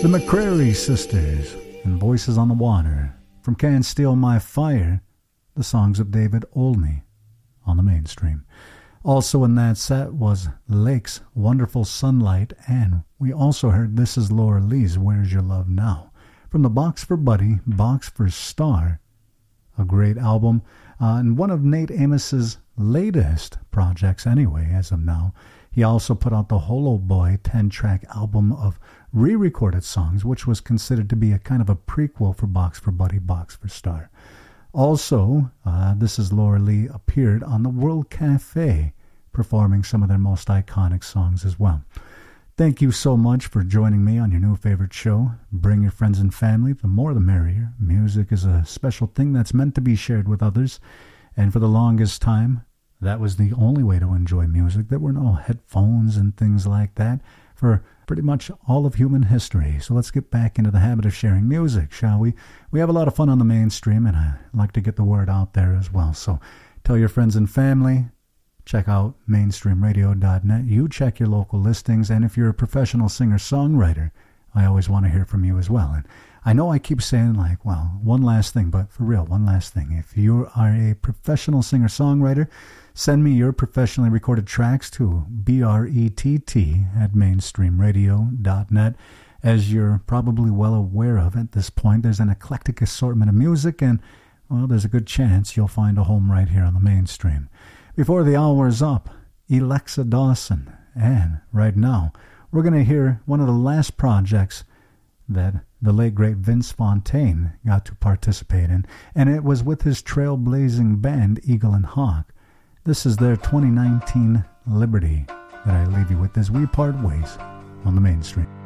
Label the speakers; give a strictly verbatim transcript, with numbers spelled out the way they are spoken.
Speaker 1: The McCrary Sisters and Voices on the Water. From Can't Steal My Fire, the songs of David Olney on the Mainstream. Also in that set was Lake's Wonderful Sunlight, and we also heard This Is Laura Lee's Where's Your Love Now? From the Box for Buddy, Box for Star, a great album, uh, and one of Nate Amos's latest projects anyway, as of now. He also put out the Holo Boy ten-track album of re-recorded songs, which was considered to be a kind of a prequel for Box for Buddy, Box for Star. Also, uh, This Is Laura Lee appeared on the World Cafe, performing some of their most iconic songs as well. Thank you so much for joining me on your new favorite show. Bring your friends and family, the more the merrier. Music is a special thing that's meant to be shared with others, and for the longest time, that was the only way to enjoy music. There were no headphones and things like that for pretty much all of human history. So let's get back into the habit of sharing music, shall we? We have a lot of fun on the Mainstream, and I like to get the word out there as well. So tell your friends and family. Check out mainstream radio dot net. You check your local listings, and if you're a professional singer-songwriter, I always want to hear from you as well. And I know I keep saying, like, well, one last thing, but for real, one last thing. If you are a professional singer-songwriter, send me your professionally recorded tracks to B R E T T at mainstream radio dot net. As you're probably well aware of at this point, there's an eclectic assortment of music, and, well, there's a good chance you'll find a home right here on the Mainstream. Before the hour's up, Alexa Dawson. And right now, we're going to hear one of the last projects that the late, great Vince Fontaine got to participate in, and it was with his trailblazing band, Eagle and Hawk. This is their twenty nineteen Liberty that I leave you with as we part ways on the Mainstream.